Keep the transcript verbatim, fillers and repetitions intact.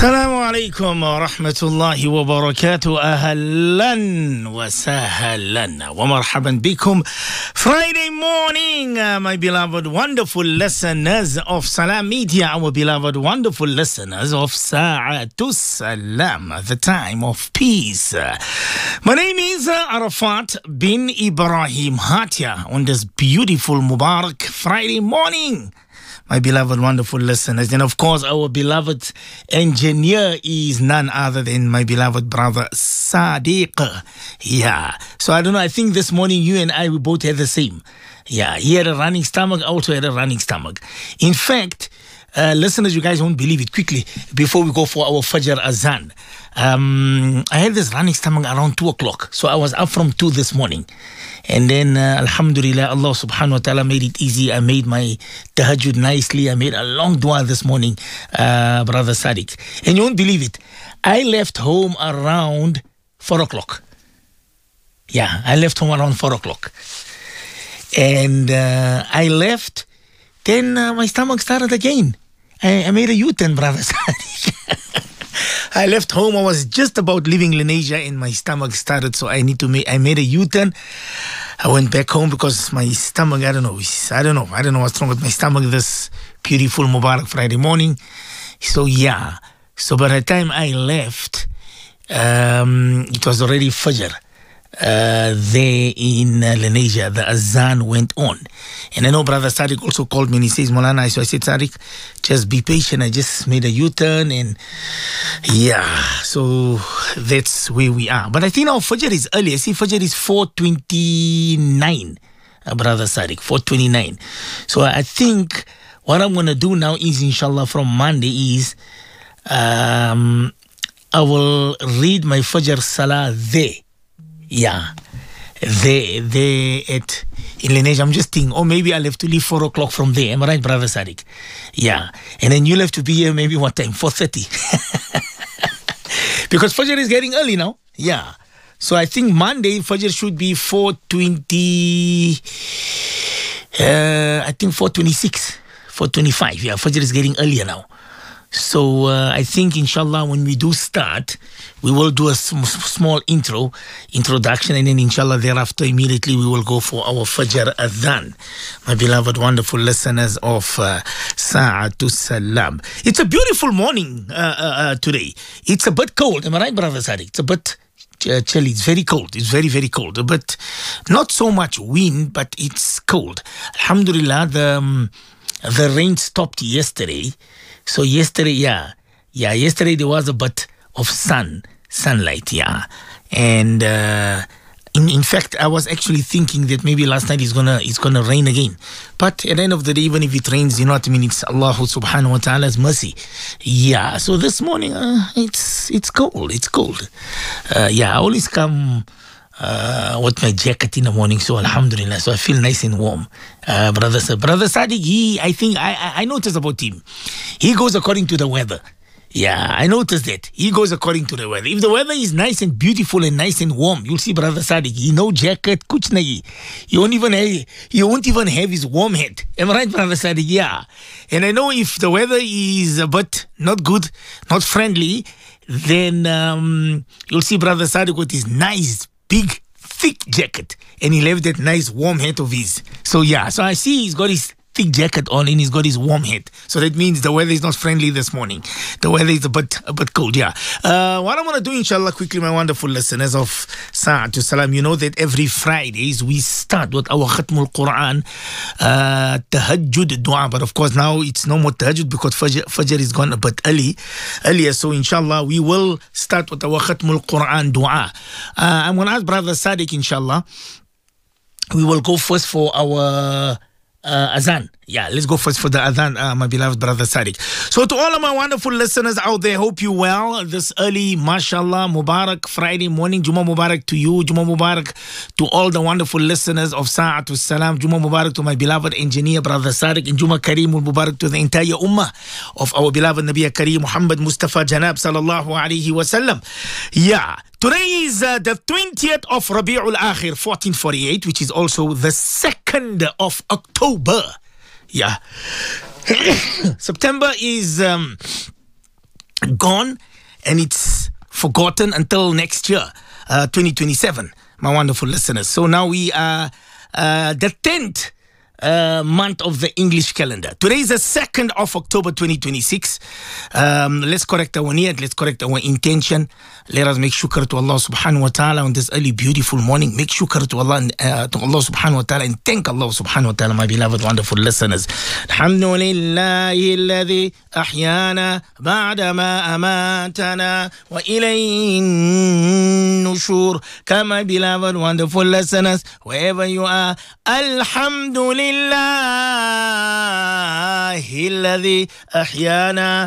السلام عليكم ورحمة الله وبركاته. أهلا وسهلا ومرحبا بكم. Friday morning, uh, my beloved wonderful listeners of Salam Media, our beloved wonderful listeners of Sa'atus Salam, the time of peace. My name is uh, Arafat bin Ibrahim Hatia on this beautiful Mubarak Friday morning. My beloved, wonderful listeners. And of course, our beloved engineer is none other than my beloved brother, Sadiq. Yeah. So I don't know. I think this morning you and I, we both had the same. Yeah. He had a running stomach. I also had a running stomach. In fact, uh, listeners, you guys won't believe it. Quickly, before we go for our Fajr Azan, um, I had this running stomach around two o'clock. So I was up from two this morning. And then, uh, alhamdulillah, Allah subhanahu wa ta'ala made it easy. I made my tahajjud nicely. I made a long dua this morning, uh, Brother Sadiq. And you won't believe it. I left home around four o'clock. Yeah, I left home around four o'clock. And uh, I left, then uh, my stomach started again. I, I made a U-turn, Brother Sadiq. I left home. I was just about leaving Lenasia and my stomach started. So I need to make, I made a U-turn. I went back home because my stomach, I don't know. I don't know. I don't know what's wrong with my stomach this beautiful Mubarak Friday morning. So yeah. So by the time I left, um, it was already Fajr. Uh, there in uh, Lenasia, the Azan went on. And I know Brother Sadiq also called me and he says, Molana, so I said, Sadiq, just be patient. I just made a U-turn and yeah, so that's where we are. But I think our Fajr is early. I see Fajr is four twenty-nine, uh, Brother Sadiq, four twenty-nine. So I think what I'm going to do now is, inshallah, from Monday is um, I will read my Fajr Salah there. Yeah, they they at in Lenasia. I'm just thinking, oh, maybe I'll have to leave four o'clock from there. Am I right, Brother Sadiq? Yeah, and then you'll have to be here maybe what time? Four thirty, because Fajr is getting early now. Yeah, so I think Monday Fajr should be four twenty. Uh, I think four twenty six, four twenty five. Yeah, Fajr is getting earlier now. So uh, I think, inshallah, when we do start, we will do a sm- small intro, introduction, and then, inshallah, thereafter, immediately, we will go for our Fajr Adhan. My beloved, wonderful listeners of uh, Sa'atus Salam. It's a beautiful morning uh, uh, uh, today. It's a bit cold. Am I right, Brother Sadiq? It's a bit uh, chilly. It's very cold. It's very, very cold. But not so much wind, but it's cold. Alhamdulillah, the, um, the rain stopped yesterday. So yesterday, yeah, yeah, yesterday there was a bit of sun, sunlight, yeah. And uh, in in fact, I was actually thinking that maybe last night it's gonna it's gonna rain again. But at the end of the day, even if it rains, you know what I mean, it's Allah subhanahu wa ta'ala's mercy. Yeah, so this morning, uh, it's it's cold, it's cold. Uh, yeah, I always come Uh, with my jacket in the morning, so alhamdulillah, so I feel nice and warm. Uh, brother, brother Sadiq, he, I think, I, I noticed about him. He goes according to the weather. Yeah, I noticed that. He goes according to the weather. If the weather is nice and beautiful and nice and warm, you'll see Brother Sadiq, he no jacket, kuch nahi. He won't even have, he won't even have his warm hat. Am I right, Brother Sadiq? Yeah. And I know if the weather is a bit not good, not friendly, then um, you'll see Brother Sadiq with his nice, big, thick jacket, and he left that nice warm hat of his. So yeah, so I see he's got his thick jacket on and he's got his warm hat. So that means the weather is not friendly this morning. The weather is a bit a bit cold, yeah. Uh, what I'm going to do, inshallah, quickly, my wonderful listeners of Sa'atus Salam, you know that every Fridays we start with our Khatmul Quran, uh, Tahajjud Dua. But of course, now it's no more Tahajjud because Fajr, Fajr is gone a bit early, earlier. So inshallah, we will start with our Khatmul Quran Dua. Uh, I'm going to ask Brother Sadiq, inshallah, we will go first for our Uh, Azan. Yeah, let's go first for the Adhan, uh, my beloved Brother Sadiq. So to all of my wonderful listeners out there, hope you well this early, mashallah, Mubarak Friday morning. Juma Mubarak to you. Juma Mubarak to all the wonderful listeners of Sa'atus Salam. Juma Mubarak to my beloved engineer, Brother Sadiq. And Juma Kareemul Mubarak to the entire ummah of our beloved Nabi Kareem Muhammad Mustafa Janab sallallahu alayhi wa sallam. Yeah. Today is uh, the twentieth of Rabi'ul Akhir, fourteen forty-eight, which is also the second of October. Yeah. September is um, gone and it's forgotten until next year, uh, twenty twenty-seven, my wonderful listeners. So now we are uh, the tenth Uh, month of the English calendar. Today is the second of October twenty twenty-six. Um, let's correct our niyat, let's correct our intention. Let us make shukr to Allah subhanahu wa ta'ala on this early beautiful morning. Make shukr to Allah, uh, to Allah subhanahu wa ta'ala, and thank Allah subhanahu wa ta'ala, my beloved wonderful listeners. Alhamdulillahi alladhi ahyana ba'da ma amatana wa ilayhin nushur. Come, my beloved wonderful listeners, wherever you are, Alhamdulillah لله الذي أحيانا